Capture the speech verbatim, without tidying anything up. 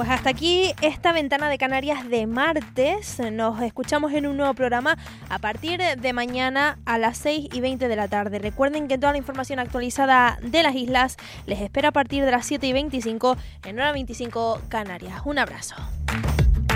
pues hasta aquí esta ventana de Canarias de martes. Nos escuchamos en un nuevo programa a partir de mañana a las seis y veinte de la tarde. Recuerden que toda la información actualizada de las islas les espera a partir de las siete y veinticinco en hora veinticinco Canarias. Un abrazo.